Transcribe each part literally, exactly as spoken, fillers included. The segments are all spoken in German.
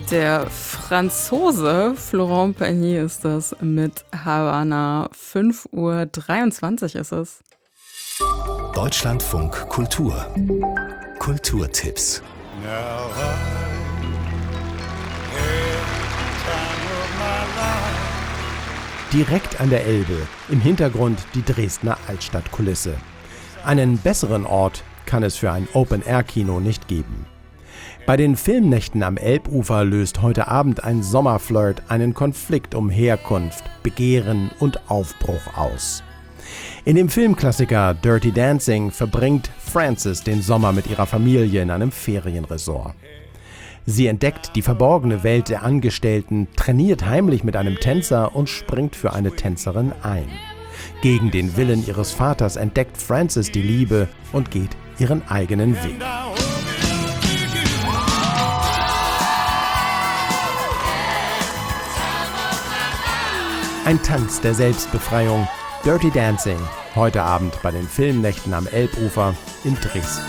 Der Franzose Florent Pagny ist das mit Havanna. fünf Uhr dreiundzwanzig ist es. Deutschlandfunk Kultur. Kulturtipps. Direkt an der Elbe, im Hintergrund die Dresdner Altstadtkulisse. Einen besseren Ort kann es für ein Open-Air-Kino nicht geben. Bei den Filmnächten am Elbufer löst heute Abend ein Sommerflirt einen Konflikt um Herkunft, Begehren und Aufbruch aus. In dem Filmklassiker Dirty Dancing verbringt Frances den Sommer mit ihrer Familie in einem Ferienresort. Sie entdeckt die verborgene Welt der Angestellten, trainiert heimlich mit einem Tänzer und springt für eine Tänzerin ein. Gegen den Willen ihres Vaters entdeckt Frances die Liebe und geht ihren eigenen Weg. Ein Tanz der Selbstbefreiung, Dirty Dancing, heute Abend bei den Filmnächten am Elbufer in Dresden.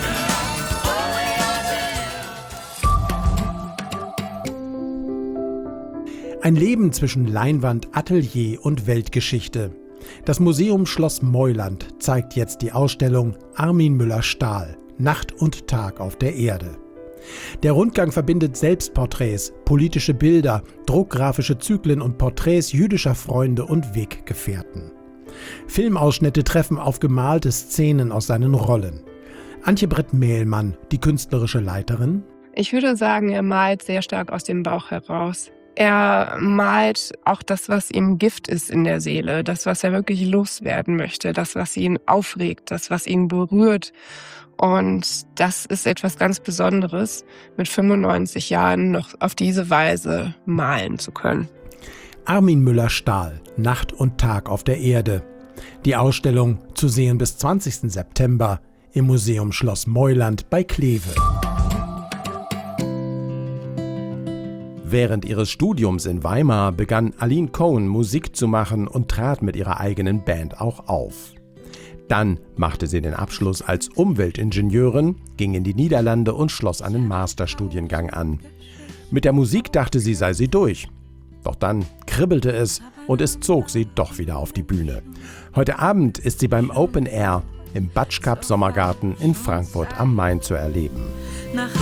Ein Leben zwischen Leinwand, Atelier und Weltgeschichte. Das Museum Schloss Meuland zeigt jetzt die Ausstellung Armin Müller-Stahl, Nacht und Tag auf der Erde. Der Rundgang verbindet Selbstporträts, politische Bilder, druckgrafische Zyklen und Porträts jüdischer Freunde und Weggefährten. Filmausschnitte treffen auf gemalte Szenen aus seinen Rollen. Antje Brett-Mehlmann, die künstlerische Leiterin. Ich würde sagen, er malt sehr stark aus dem Bauch heraus. Er malt auch das, was ihm Gift ist in der Seele, das, was er wirklich loswerden möchte, das, was ihn aufregt, das, was ihn berührt. Und das ist etwas ganz Besonderes, mit fünfundneunzig Jahren noch auf diese Weise malen zu können. Armin Müller-Stahl, Nacht und Tag auf der Erde. Die Ausstellung zu sehen bis zwanzigsten September im Museum Schloss Meuland bei Kleve. Während ihres Studiums in Weimar begann Aline Cohen Musik zu machen und trat mit ihrer eigenen Band auch auf. Dann machte sie den Abschluss als Umweltingenieurin, ging in die Niederlande und schloss einen Masterstudiengang an. Mit der Musik dachte sie, sei sie durch. Doch dann kribbelte es und es zog sie doch wieder auf die Bühne. Heute Abend ist sie beim Open Air im Batschkap Sommergarten in Frankfurt am Main zu erleben.